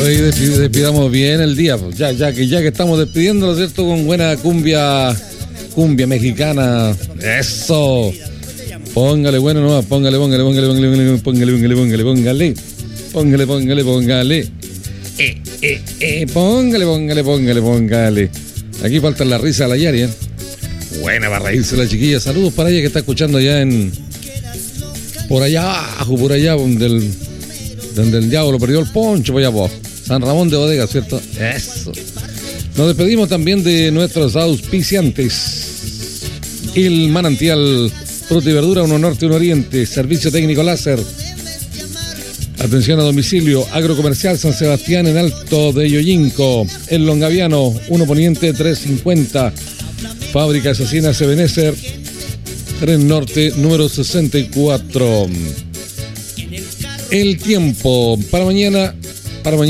Ahora despidamos bien el día, pues. Ya que estamos despidiéndolo, ¿cierto? Con buena cumbia mexicana. Eso. Póngale, bueno, no, póngale. Póngale. Aquí falta la risa de la Yari, ¿eh? Buena para reírse la chiquilla. Saludos para ella que está escuchando allá por allá donde el diablo perdió el poncho, por allá abajo. San Ramón de Bodega, ¿cierto? Eso. Nos despedimos también de nuestros auspiciantes. El Manantial Fruta y Verdura, uno norte, uno oriente. Servicio técnico láser. Atención a domicilio. Agrocomercial San Sebastián en Alto de Yoyinco. El Longaviano, 1 Poniente 350. Fábrica Asesina Sebenecer, 3 Norte, número 64. El tiempo para mañana